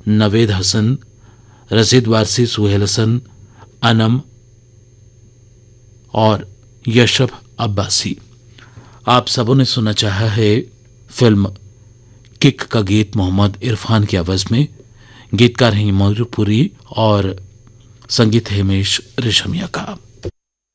नवेद हसन, रशीद वारसी, सुहेल हसन, अनम और यशफ अब्बासी। आप सबों ने सुना चाहा है फिल्म किक का गीत मोहम्मद इरफान की आवाज में। गीतकार हैं मयूरपुरी और संगीत है हिमेश रेशमिया का।